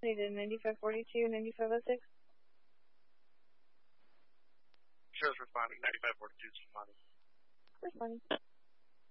needed 9542, 9506. Sheriff's responding, 9542 is responding. Responding.